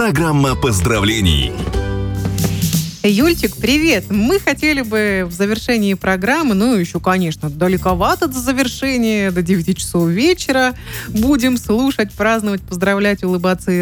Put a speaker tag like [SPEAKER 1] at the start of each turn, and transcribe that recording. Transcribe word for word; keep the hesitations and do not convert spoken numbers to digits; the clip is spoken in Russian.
[SPEAKER 1] Программа поздравлений.
[SPEAKER 2] Юльчик, привет! Мы хотели бы в завершении программы, ну, еще, конечно, далековато до завершения, до девяти часов вечера, будем слушать, праздновать, поздравлять, улыбаться и